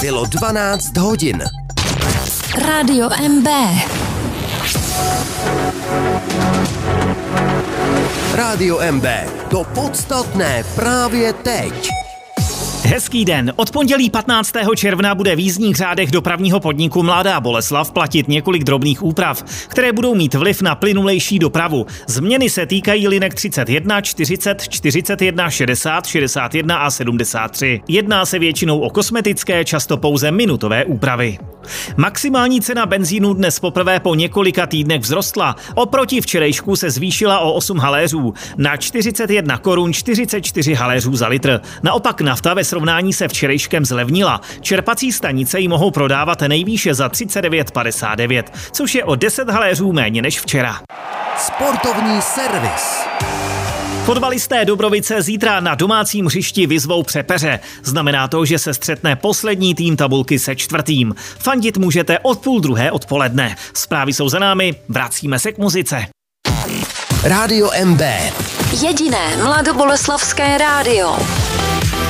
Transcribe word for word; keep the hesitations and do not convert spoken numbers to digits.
Bylo dvanáct hodin. Rádio M B. Rádio M B. To podstatné právě teď. Hezký den. Od pondělí patnáctého června bude v jízdních řádech dopravního podniku Mladá Boleslav platit několik drobných úprav, které budou mít vliv na plynulejší dopravu. Změny se týkají linek třicet jedna, čtyřicet, čtyřicet jedna, šedesát, šedesát jedna a sedmdesát tři. Jedná se většinou o kosmetické, často pouze minutové úpravy. Maximální cena benzínu dnes poprvé po několika týdnech vzrostla. Oproti včerejšku se zvýšila o osm haléřů. Na čtyřicet jedna korun čtyřicet čtyři haléřů za litr. Naopak nafta ve srovnání se včerejškem zlevnila. Čerpací stanice ji mohou prodávat nejvýše za třicet devět padesát devět, což je o deset haléřů méně než včera. Sportovní servis. Fotbalisté Dobrovice zítra na domácím hřišti vyzvou Přepeře. Znamená to, že se střetne poslední tým tabulky se čtvrtým. Fandit můžete od půl druhé odpoledne. Zprávy jsou za námi, vracíme se k muzice. Rádio M B. Jediné mladoboleslavské rádio.